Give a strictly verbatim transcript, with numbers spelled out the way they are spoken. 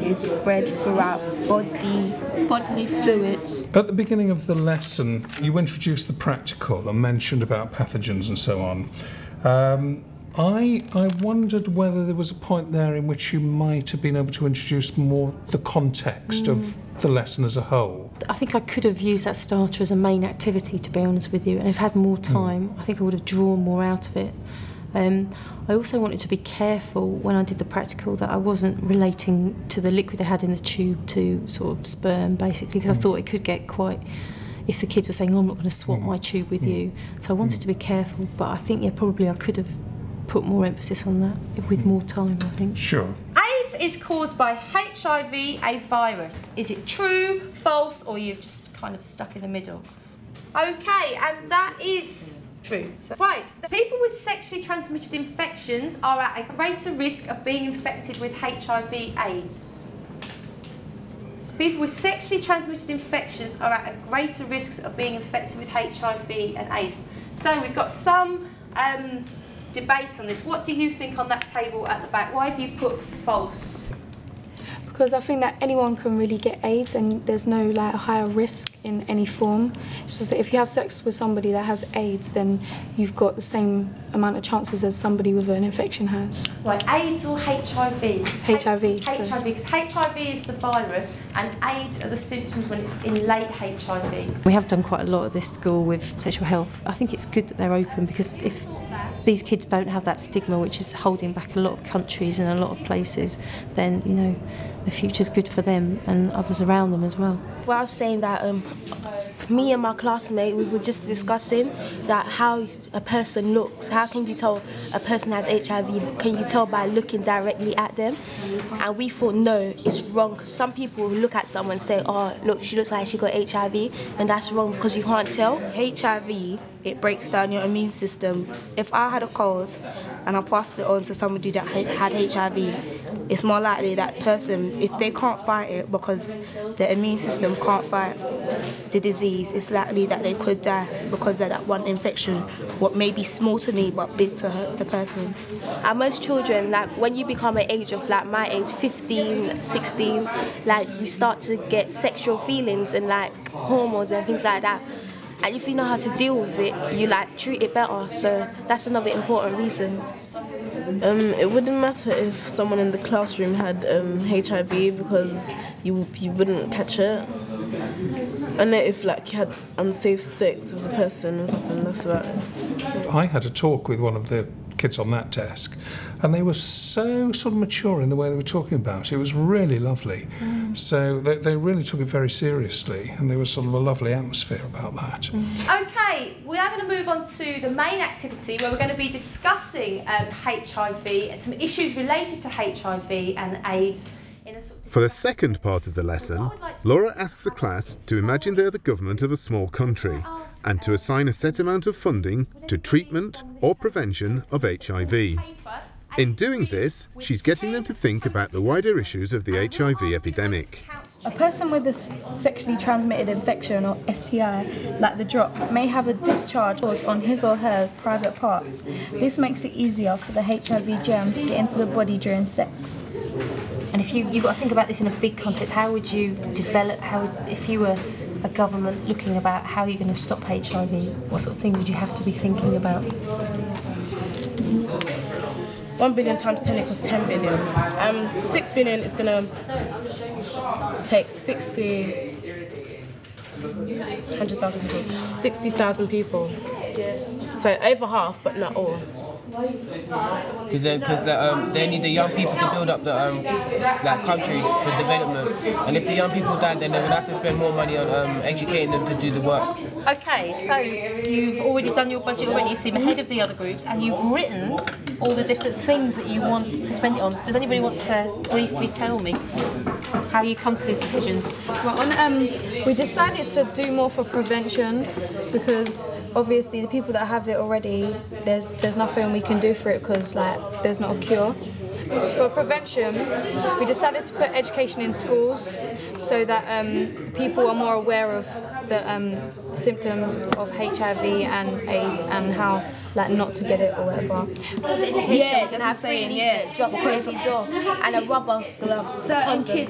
is spread throughout body, bodily fluids. At the beginning of the lesson, you introduced the practical and mentioned about pathogens and so on. Um, I, I wondered whether there was a point there in which you might have been able to introduce more the context mm. of the lesson as a whole. I think I could have used that starter as a main activity, to be honest with you, and if I had more time, mm. I think I would have drawn more out of it. Um, I also wanted to be careful when I did the practical that I wasn't relating to the liquid they had in the tube to sort of sperm, basically, because mm. I thought it could get quite... If the kids were saying, oh, I'm not going to swap mm. my tube with mm. you. So I wanted mm. to be careful, but I think, yeah, probably I could have put more emphasis on that with more time, I think. Sure. AIDS is caused by H I V, a virus. Is it true, false, or you've just kind of stuck in the middle? Okay, and that is true. So, right, people with sexually transmitted infections are at a greater risk of being infected with H I V AIDS. People with sexually transmitted infections are at a greater risk of being infected with H I V and AIDS. So we've got some um, debate on this. What do you think on that table at the back? Why have you put false? Because I think that anyone can really get AIDS and there's no like higher risk in any form. It's just that if you have sex with somebody that has AIDS, then you've got the same amount of chances as somebody with an infection has. Right, AIDS or H I V? H I V. H I V, because H I V is the virus and AIDS are the symptoms when it's in late H I V. We have done quite a lot at this school with sexual health. I think it's good that they're open, because if these kids don't have that stigma, which is holding back a lot of countries and a lot of places, then, you know, the future's good for them and others around them as well. Well, I was saying that um, me and my classmate, we were just discussing that how a person looks. How can you tell a person has H I V? Can you tell by looking directly at them? And we thought, no, it's wrong. Some people look at someone and say, oh, look, she looks like she got H I V, and that's wrong because you can't tell. H I V, it breaks down your immune system. If I had a cold and I passed it on to somebody that had H I V, it's more likely that person, if they can't fight it because their immune system can't fight the disease, it's likely that they could die because of that one infection, what may be small to me but big to her, the person. And most children, like when you become an age of like my age, fifteen, sixteen, like you start to get sexual feelings and like hormones and things like that. And if you know how to deal with it, you like treat it better. So that's another important reason. Um, it wouldn't matter if someone in the classroom had um, H I V because you you wouldn't catch it. And if like you had unsafe sex with the person or something, that's about it. I had a talk with one of the kids on that desk, and they were so sort of mature in the way they were talking about it. It was really lovely. Mm. So they, they really took it very seriously, and there was sort of a lovely atmosphere about that. Mm. Okay, we are going to move on to the main activity where we're going to be discussing um, H I V and some issues related to H I V and AIDS. In a sort of For the second part of the lesson, Laura asks the class to imagine they're the government of a small country and to assign a set amount of funding to treatment or prevention of H I V. In doing this, she's getting them to think about the wider issues of the H I V epidemic. A person with a sexually transmitted infection or S T I, like the drop, may have a discharge on his or her private parts. This makes it easier for the H I V germ to get into the body during sex. And if you, you've got to think about this in a big context, how would you develop, how, if you were a government looking about how you're going to stop H I V, what sort of things would you have to be thinking about? One billion times ten equals ten billion. Um, six billion is going to take sixty, one hundred thousand people, sixty thousand people. So over half, but not all. Because because um, they need the young people to build up the um, that country for development, and if the young people die, then they will have to spend more money on um, educating them to do the work. Okay, so you've already done your budget already, you seem ahead of the other groups, and you've written all the different things that you want to spend it on. Does anybody want to briefly tell me how you come to these decisions? Well, on, um, we decided to do more for prevention because obviously the people that have it already, there's there's nothing we can do for it because like there's not a cure. For prevention, we decided to put education in schools so that um, people are more aware of the um, symptoms of H I V and AIDS and how like not to get it or whatever. Yeah, that's what I'm saying, yeah. Drop a crazy door and a rubber glove. Certain kids